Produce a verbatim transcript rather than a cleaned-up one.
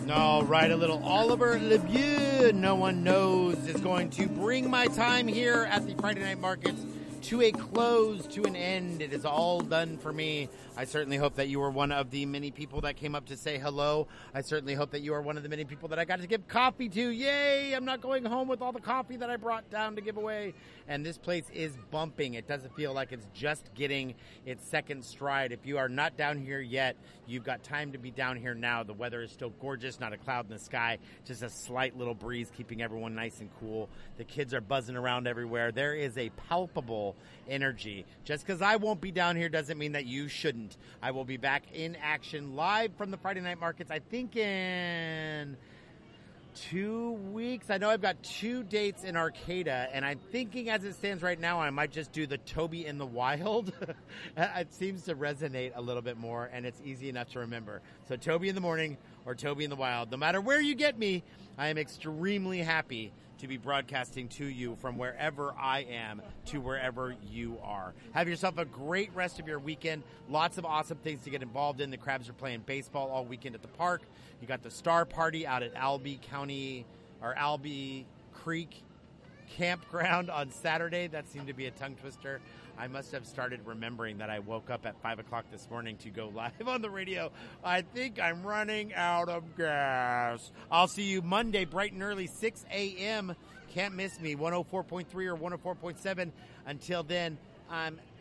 All right, a little Oliver LeBieux, No One Knows, is going to bring my time here at the Friday Night Markets to a close, to an end. It is all done for me. I certainly hope that you were one of the many people that came up to say hello. I certainly hope that you are one of the many people that I got to give coffee to. Yay! I'm not going home with all the coffee that I brought down to give away. And this place is bumping. It doesn't feel like it's just getting its second stride. If you are not down here yet, you've got time to be down here now. The weather is still gorgeous, not a cloud in the sky, just a slight little breeze keeping everyone nice and cool. The kids are buzzing around everywhere. There is a palpable energy. Just because I won't be down here doesn't mean that you shouldn't. I will be back in action live from the Friday Night Markets, I think in two weeks. I know I've got two dates in Arcata, and I'm thinking as it stands right now, I might just do the Toby in the Wild. It seems to resonate a little bit more, and it's easy enough to remember. So Toby in the morning or Toby in the Wild. No matter where you get me, I am extremely happy to be broadcasting to you from wherever I am to wherever you are. Have yourself a great rest of your weekend. Lots of awesome things to get involved in. The Crabs are playing baseball all weekend at the park. You got the Star Party out at Albee County or Albee Creek Campground on Saturday. That seemed to be a tongue twister. I must have started remembering that I woke up at five o'clock this morning to go live on the radio. I think I'm running out of gas. I'll see you Monday, bright and early, six a.m. Can't miss me, one oh four point three or one oh four point seven. Until then, I'm